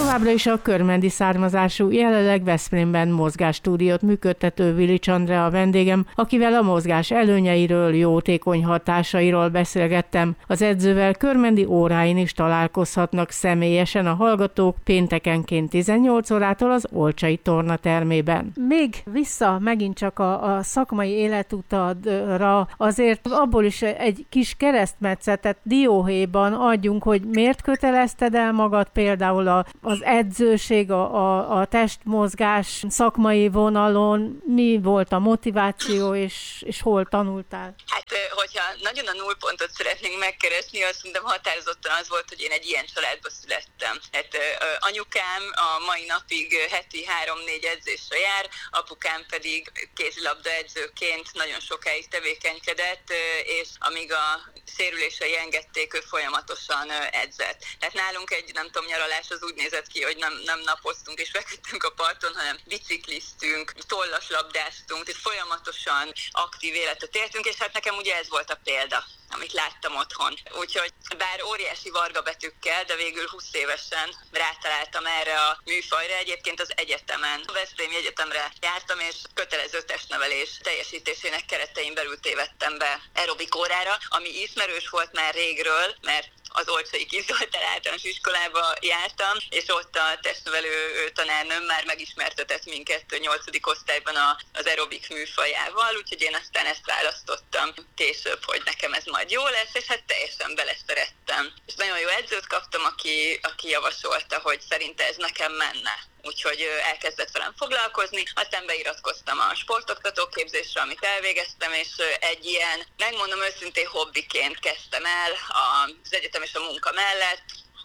Továbbra is a körmendi származású, jelenleg Veszprémben mozgásstúdiót működtető Vilics Andrea a vendégem, akivel a mozgás előnyeiről, jótékony hatásairól beszélgettem. Az edzővel körmendi óráin is találkozhatnak személyesen a hallgatók péntekenként 18 órától az Olcsai tornatermében. Még vissza megint csak a szakmai életutadra, azért abból is egy kis keresztmetszetet dióhéjban adjunk, hogy miért kötelezted el magad például az edzőség, a testmozgás szakmai vonalon, mi volt a motiváció, és hol tanultál? Hát, hogyha nagyon a nullpontot szeretnénk megkeresni, azt mondom, határozottan az volt, hogy én egy ilyen családba születtem. Hát anyukám a mai napig heti 3-4 edzésre jár, apukám pedig kézilabda edzőként nagyon sokáig tevékenykedett, és amíg a sérülései engedték, ő folyamatosan edzett. Tehát nálunk egy, nem tudom, nyaralás az úgy nézett ki, hogy nem napoztunk és feküdtünk a parton, hanem bicikliztünk, tollaslabdáztunk, és folyamatosan aktív életet éltünk, és hát nekem ugye ez volt a példa, amit láttam otthon. Úgyhogy bár óriási vargabetűkkel, de végül 20 évesen rátaláltam erre a műfajra. Egyébként az egyetemen, a Veszprémi Egyetemre jártam, és kötelező testnevelés teljesítésének keretein belül tévedtem be aerobik órára, ami ismerős volt már régről, mert az Olcsai Kis Zoltán általános iskolába jártam, és ott a testnevelő tanárnőm már megismertetett minket 8. osztályban az aerobik műfajával, úgyhogy én aztán ezt választottam később, hogy nekem ez majd jó lesz, és hát teljesen beleszerettem. És nagyon jó edzőt kaptam, aki javasolta, hogy szerinte ez nekem menne. Úgyhogy elkezdett velem foglalkozni, aztán beiratkoztam a sportoktató képzésre, amit elvégeztem, és egy ilyen, megmondom őszintén, hobbiként kezdtem el az egyetem és a munka mellett,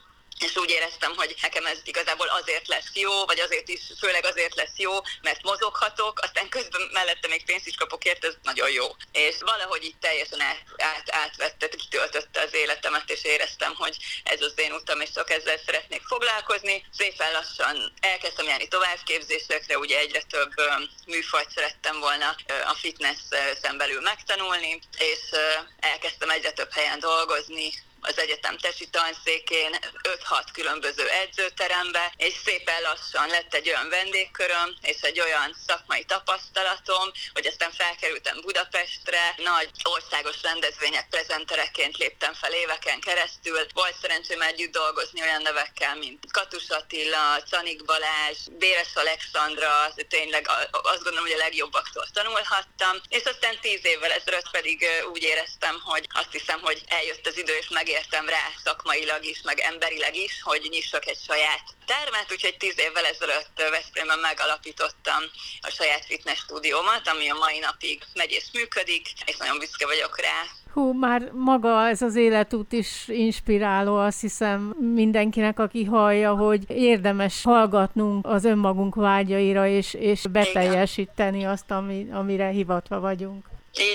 és úgy éreztem, hogy nekem ez igazából azért lesz jó, vagy azért is, főleg azért lesz jó, mert mozoghatok, aztán közben mellette még pénzt is kapok érte, ez nagyon jó. És valahogy így teljesen átvette, kitöltötte az életemet, és éreztem, hogy ez az én utam, és csak ezzel szeretnék foglalkozni. Szépen lassan elkezdtem járni továbbképzésekre, ugye egyre több műfajt szerettem volna a fitnessen belül megtanulni, és elkezdtem egyre több helyen dolgozni, az egyetem tesi tanszékén, 5-6 különböző edzőterembe, és szépen lassan lett egy olyan vendégköröm, és egy olyan szakmai tapasztalatom, hogy aztán felkerültem Budapestre, nagy országos rendezvények prezentereként léptem fel éveken keresztül. Volt szerencsém együtt dolgozni olyan nevekkel, mint Katus Attila, Czanik Balázs, Béres Alexandra, tényleg azt gondolom, hogy a legjobbaktól tanulhattam, és aztán 10 évvel ezelőtt pedig úgy éreztem, hogy azt hiszem, hogy eljött az idő, és megértem rá szakmailag is, meg emberileg is, hogy nyissak egy saját termet, úgyhogy 10 évvel ezelőtt Veszprémben megalapítottam a saját fitness stúdiómat, ami a mai napig megy és működik, és nagyon büszke vagyok rá. Hú, már maga ez az életút is inspiráló, azt hiszem mindenkinek, aki hallja, hogy érdemes hallgatnunk az önmagunk vágyaira, és beteljesíteni azt, amire hivatva vagyunk.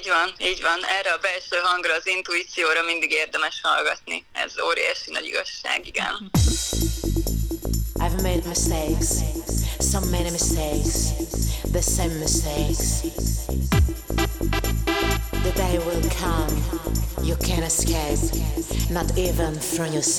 Így van. Erre a belső hangra, az intuícióra mindig érdemes hallgatni. Ez óriási nagy igazság, igen. I've made mistakes, so many mistakes, the same mistakes. The day will come, you can't escape, not even from yourself.